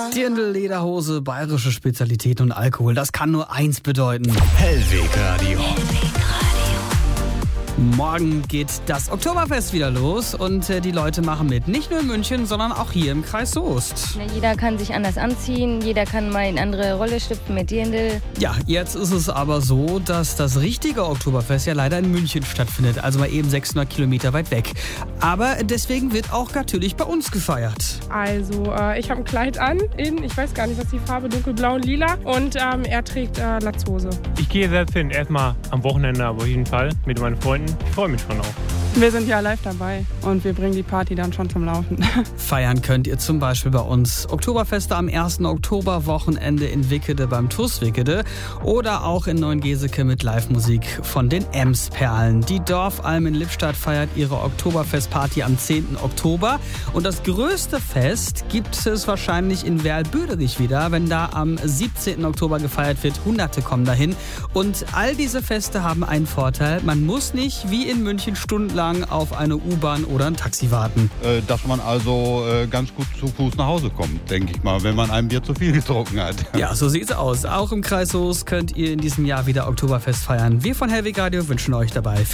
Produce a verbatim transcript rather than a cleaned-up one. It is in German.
Dirndl, Lederhose, bayerische Spezialität und Alkohol, das kann nur eins bedeuten. Hellwegradio. Morgen geht das Oktoberfest wieder los und äh, die Leute machen mit. Nicht nur in München, sondern auch hier im Kreis Soest. Na, jeder kann sich anders anziehen, jeder kann mal in andere Rolle schlüpfen mit Dirndl. Ja, jetzt ist es aber so, dass das richtige Oktoberfest ja leider in München stattfindet, also mal eben sechshundert Kilometer weit weg. Aber deswegen wird auch natürlich bei uns gefeiert. Also äh, ich habe ein Kleid an in, ich weiß gar nicht, was die Farbe, dunkelblau und lila, und ähm, er trägt äh, Latzhose. Ich gehe selbst hin, erstmal am Wochenende auf jeden Fall mit meinen Freunden. Ich freue mich schon auch. Wir sind ja live dabei und wir bringen die Party dann schon zum Laufen. Feiern könnt ihr zum Beispiel bei uns Oktoberfeste am ersten Oktoberwochenende in Wickede beim T U S Wickede oder auch in Neuengeseke mit Live-Musik von den Emsperlen. Die Dorfalm in Lippstadt feiert ihre Oktoberfestparty am zehnten Oktober und das größte Fest gibt es wahrscheinlich in Werl-Böderich wieder, wenn da am siebzehnten Oktober gefeiert wird. Hunderte kommen dahin und all diese Feste haben einen Vorteil, man muss nicht wie in München stundenlang auf eine U-Bahn oder ein Taxi warten. Äh, dass man also äh, ganz gut zu Fuß nach Hause kommt, denke ich mal, wenn man ein Bier zu viel getrunken hat. Ja, so sieht's aus. Auch im Kreis Soest könnt ihr in diesem Jahr wieder Oktoberfest feiern. Wir von Hellwegradio wünschen euch dabei viel